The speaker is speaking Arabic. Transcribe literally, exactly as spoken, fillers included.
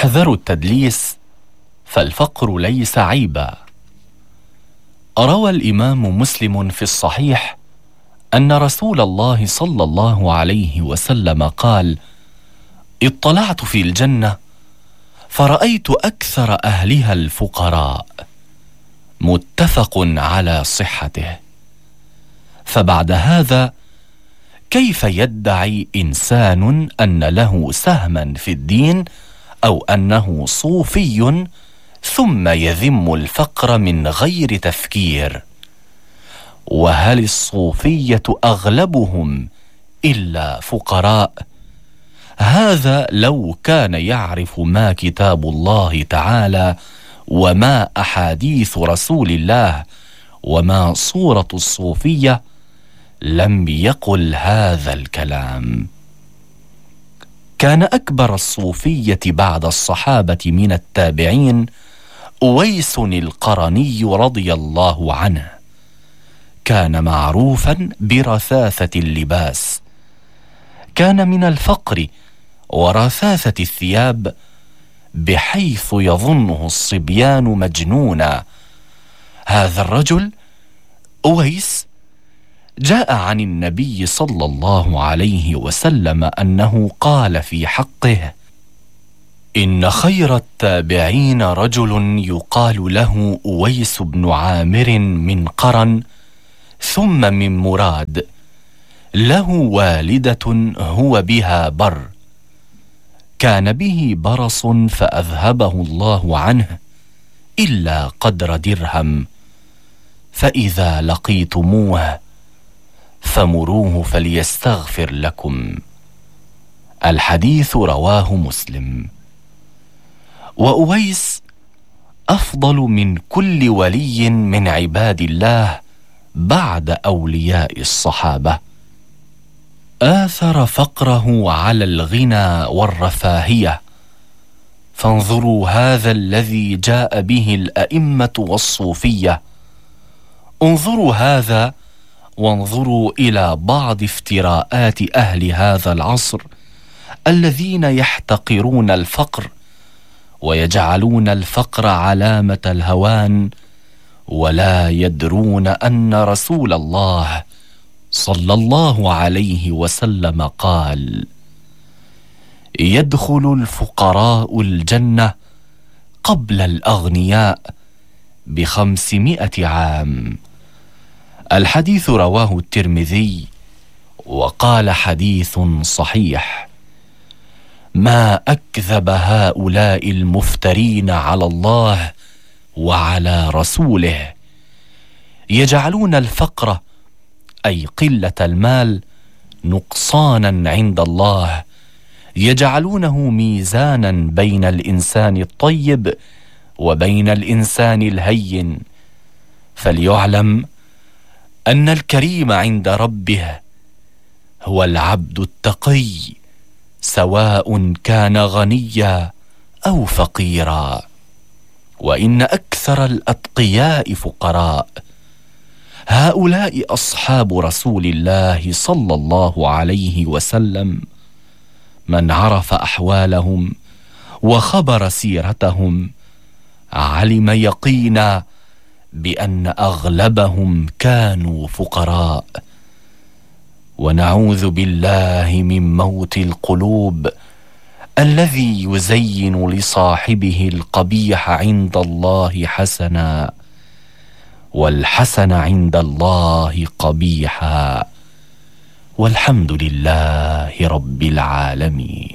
احذروا التدليس فالفقر ليس عيبا. روى الإمام مسلم في الصحيح أن رسول الله صلى الله عليه وسلم قال: اطلعت في الجنة فرأيت أكثر أهلها الفقراء. متفق على صحته. فبعد هذا كيف يدعي إنسان أن له سهما في الدين أو أنه صوفي ثم يذم الفقر من غير تفكير؟ وهل الصوفية أغلبهم إلا فقراء؟ هذا لو كان يعرف ما كتاب الله تعالى وما أحاديث رسول الله وما صورة الصوفية لم يقل هذا الكلام. كان أكبر الصوفية بعد الصحابة من التابعين أويس القرني رضي الله عنه. كان معروفا برثاثة اللباس، كان من الفقر ورثاثة الثياب بحيث يظنه الصبيان مجنونا. هذا الرجل أويس جاء عن النبي صلى الله عليه وسلم أنه قال في حقه: إن خير التابعين رجل يقال له أويس بن عامر من قرن ثم من مراد، له والدة هو بها بر، كان به برص فأذهبه الله عنه إلا قدر درهم، فإذا لقيتموه فمروه فليستغفر لكم. الحديث رواه مسلم. وأويس أفضل من كل ولي من عباد الله بعد أولياء الصحابة. آثر فقره على الغنى والرفاهية. فانظروا هذا الذي جاء به الأئمة والصوفية. انظروا هذا وانظروا إلى بعض افتراءات أهل هذا العصر الذين يحتقرون الفقر ويجعلون الفقر علامة الهوان، ولا يدرون أن رسول الله صلى الله عليه وسلم قال: يدخل الفقراء الجنة قبل الأغنياء بخمسمائة عام. الحديث رواه الترمذي وقال حديث صحيح. ما أكذب هؤلاء المفترين على الله وعلى رسوله. يجعلون الفقر أي قلة المال نقصانا عند الله، يجعلونه ميزانا بين الإنسان الطيب وبين الإنسان الهين. فليعلم أن الكريم عند ربه هو العبد التقي، سواء كان غنيا أو فقيرا. وإن أكثر الأتقياء فقراء. هؤلاء أصحاب رسول الله صلى الله عليه وسلم، من عرف أحوالهم وخبر سيرتهم علم يقينا بأن أغلبهم كانوا فقراء. ونعوذ بالله من موت القلوب الذي يزين لصاحبه القبيح عند الله حسنا، والحسن عند الله قبيحا. والحمد لله رب العالمين.